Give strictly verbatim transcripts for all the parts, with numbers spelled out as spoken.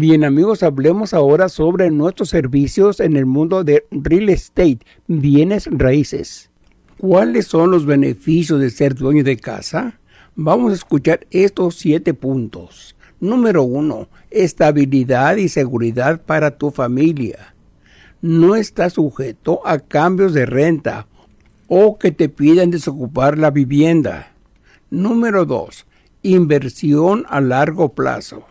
Bien amigos, hablemos ahora sobre nuestros servicios en el mundo de real estate, bienes raíces. ¿Cuáles son los beneficios de ser dueño de casa? Vamos a escuchar estos siete puntos. Número uno, estabilidad y seguridad para tu familia. No estás sujeto a cambios de renta o que te pidan desocupar la vivienda. Número dos, inversión a largo plazo.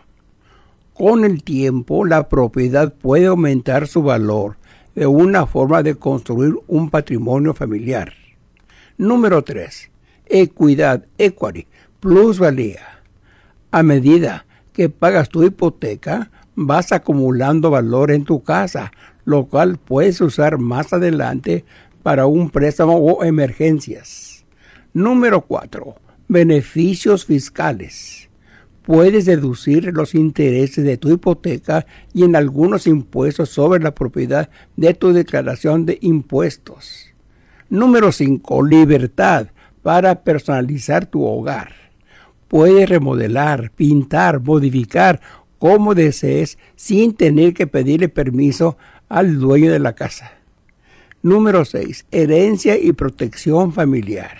Con el tiempo, la propiedad puede aumentar su valor de una forma de construir un patrimonio familiar. Número tres. Equidad, equity, plusvalía. A medida que pagas tu hipoteca, vas acumulando valor en tu casa, lo cual puedes usar más adelante para un préstamo o emergencias. Número cuatro. Beneficios fiscales. Puedes deducir los intereses de tu hipoteca y en algunos impuestos sobre la propiedad de tu declaración de impuestos. Número cinco. Libertad para personalizar tu hogar. Puedes remodelar, pintar, modificar como desees sin tener que pedirle permiso al dueño de la casa. Número seis. Herencia y protección familiar.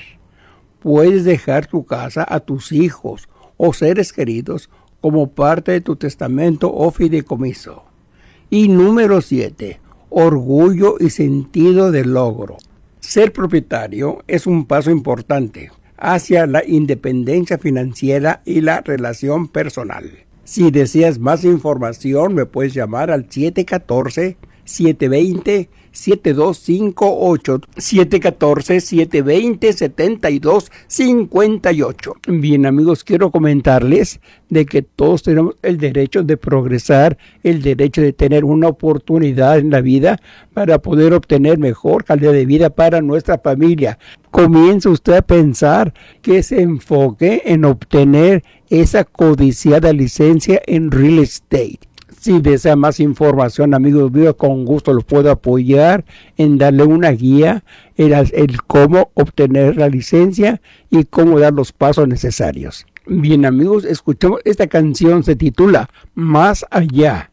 Puedes dejar tu casa a tus hijos o seres queridos como parte de tu testamento o fideicomiso. Y número siete. Orgullo y sentido de logro. Ser propietario es un paso importante hacia la independencia financiera y la relación personal. Si deseas más información, me puedes llamar al siete uno cuatro, siete dos cero, siete dos cinco ocho, siete uno cuatro, siete dos cero, siete dos cinco ocho. Bien amigos, quiero comentarles de que todos tenemos el derecho de progresar, el derecho de tener una oportunidad en la vida para poder obtener mejor calidad de vida para nuestra familia. Comience usted a pensar que se enfoque en obtener esa codiciada licencia en real estate. Si desea más información, amigos míos, con gusto los puedo apoyar en darle una guía, el, el cómo obtener la licencia y cómo dar los pasos necesarios. Bien amigos, escuchemos esta canción, se titula Más Allá.